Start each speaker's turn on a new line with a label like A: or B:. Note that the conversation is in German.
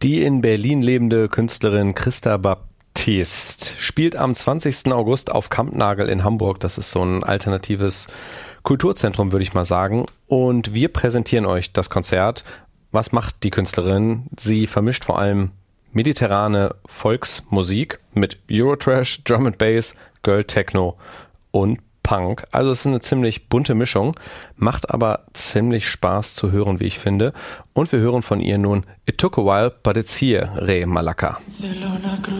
A: Die in Berlin lebende Künstlerin Christa Baptist spielt am 20. August auf Kampnagel in Hamburg. Das ist so ein alternatives Kulturzentrum, würde ich mal sagen. Und wir präsentieren euch das Konzert. Was macht die Künstlerin? Sie vermischt vor allem mediterrane Volksmusik mit Eurotrash, Drum and Bass, Girl Techno und Punk. Also es ist eine ziemlich bunte Mischung, macht aber ziemlich Spaß zu hören, wie ich finde. Und wir hören von ihr nun It Took a While, but It's Here, Re Malaka.